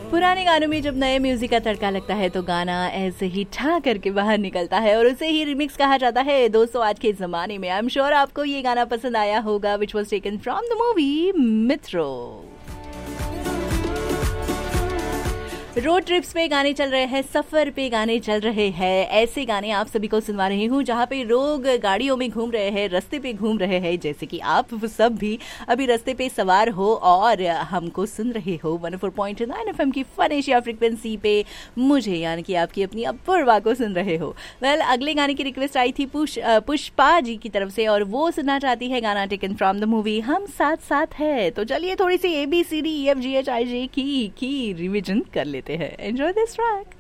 पुराने गानों में जब नए म्यूजिक का तड़का लगता है तो गाना ऐसे ही ठा करके बाहर निकलता है और उसे ही रिमिक्स कहा जाता है। दोस्तों, आज के जमाने में आई एम श्योर आपको ये गाना पसंद आया होगा, which was taken from the movie मित्रो। रोड ट्रिप्स पे गाने चल रहे हैं, सफर पे गाने चल रहे हैं, ऐसे गाने आप सभी को सुनवा रही हूँ जहाँ पे लोग गाड़ियों में घूम रहे हैं, रास्ते पे घूम रहे हैं, जैसे कि आप सब भी अभी रास्ते पे सवार हो और हमको सुन रहे हो 104.9 FM की फन एशिया फ्रीक्वेंसी पे, मुझे यानी कि आपकी अपनी अपूर्वा को सुन रहे हो। वेल, अगले गाने की रिक्वेस्ट आई थी पुष्पा जी की तरफ से और वो सुनना चाहती है गाना टेकन फ्रॉम द मूवी हम साथ साथ है। तो चलिए थोड़ी सी ABCDEFGHIJ की रिविजन कर लेते हैं। Enjoy this track.